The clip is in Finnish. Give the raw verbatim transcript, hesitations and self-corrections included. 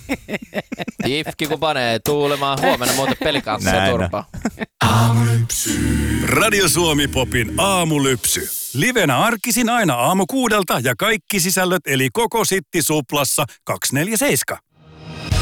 Ifki kun panee tuulemaan, huomenna muuten pelikanssia turpaa. Radio Suomi Popin aamulypsy. Livenä arkisin aina aamu kuudelta ja kaikki sisällöt eli koko Sitti Suplassa kaksikymmentäneljä seitsemän.